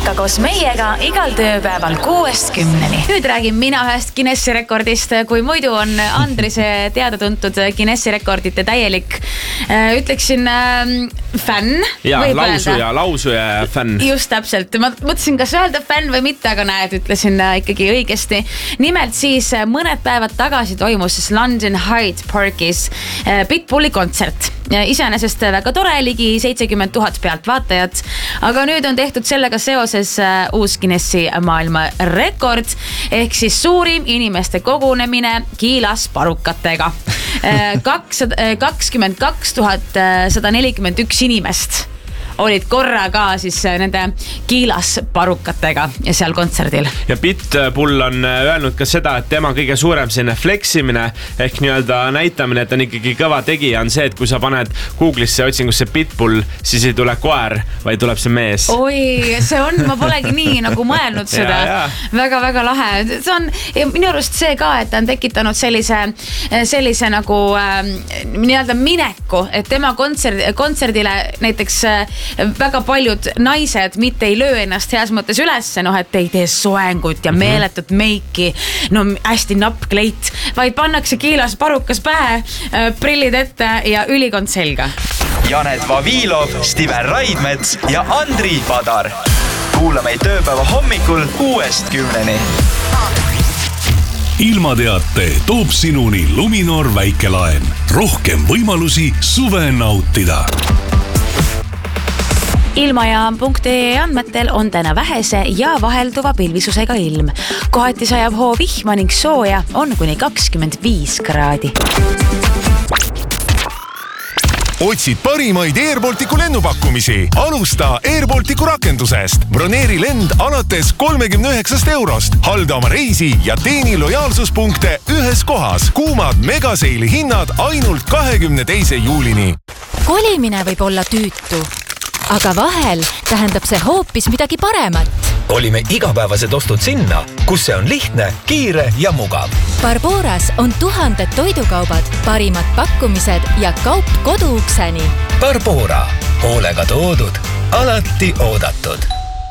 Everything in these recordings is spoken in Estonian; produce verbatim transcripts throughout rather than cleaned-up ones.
muusika koos meiega igal tööpäeval kuuest kümneni. Nüüd räägin mina ühest Guinessi rekordist, kui muidu on Andrise teada-tuntud Guinessi rekordite täielik, ütleksin äh, fänn. Ja, lausuja, lausuja fänn. Just täpselt. Ma mõtlesin, kas öelda fänn või mitte, aga näed, ütlesin äh, ikkagi õigesti. Nimelt siis äh, mõned päevad tagasi toimus siis London Hyde Parkis äh, Pitbulli kontsert. Iseenesest väga tore, ligi seitsekümmend tuhat pealt vaatajat, aga nüüd on tehtud sellega seoses uus Guinessi maailma rekord ehk siis suurim inimeste kogunemine Kiilas parukatega. kakskümmend kaks tuhat sada nelikümmend üks inimest olid korra ka siis nende Kiilas parukatega ja seal kontserdil. Ja Pitbull on öelnud ka seda, et tema kõige suurem selline fleksimine ehk nii-öelda näitamine, et on ikkagi kõva tegija, on see, et kui sa paned Google'isse otsingusse Pitbull, siis ei tule koer, vaid tuleb see mees. Oi, see on, ma polegi nii nagu mõelnud seda. Väga-väga lahe. See on minu arust see ka, et ta on tekitanud sellise, sellise nagu äh, nii-öelda mineku, et tema kontsert, kontserdile näiteks äh, väga paljud naised mitte ei löö ennast heas mõttes ülesse, noh, et ei tee soengut ja meeletut meiki, no hästi napp kleit, vaid pannakse Kiilas parukas pähe, prillid ette ja ülikond selga. Janet Vavilov, Stiven Raidmets ja Andri Padar. Kuula meid tööpäeva hommikul kuuest kümneni. Ilmateate toob sinuni Luminor väikelaen. Rohkem võimalusi suve nautida. Ilmajaam punkt ee andmetel on täna vähese ja vahelduva pilvisusega ilm. Kohati sajab hoo vihma ning sooja on kuni kakskümmend viis kraadi. Otsid parimaid Airbalticu lennupakkumisi. Alusta Airbalticu rakendusest. Broneeri lend alates kolmekümne üheksast eurost. Halda oma reisi ja teeni lojaalsuspunkte ühes kohas. Kuumad megaseili hinnad ainult kahekümne teise juulini. Kolimine võib olla tüütu, aga vahel tähendab see hoopis midagi paremat. Olime igapäevased ostud sinna, kus see on lihtne, kiire ja mugav. Barboras on tuhanded toidukaubad, parimad pakkumised ja kaup koduukseni. Barbora. Hoolega toodud. Alati oodatud.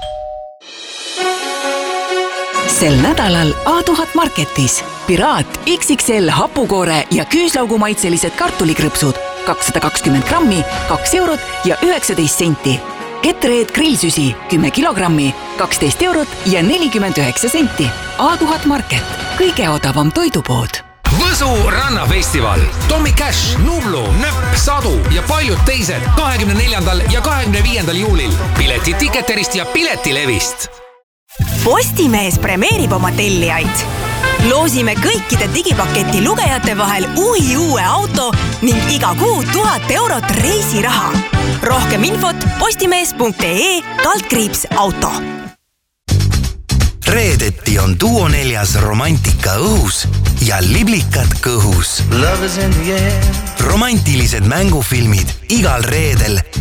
Sel nädalal A tuhat Marketis. Piraat X X L hapukoore ja küüslaugumaitselised kartulikrõpsud. kakssada kakskümmend grammi, kaks eurot ja üheksateist senti. Getreed grillsüsi, kümme kilogrammi, kaksteist eurot ja nelikümmend üheksa senti. A tuhat Market. Kõige odavam toidupood. Võsu rannafestival. Tommy Cash, Nublu, Nöpp, Sadu ja paljud teised kahekümne neljandal ja kahekümne viiendal juulil. Pileti Ticketerist ja Piletilevist. Postimees premeerib oma tellijaid. Loosime kõikide digipaketi lugejate vahel uhi uue auto ning iga kuu tuhat eurot reisiraha. Rohkem infot postimees punkt ee kaldkriips auto. Reedeti on Duo neljas romantika õhus ja liblikad kõhus. Romantilised mängufilmid igal reedel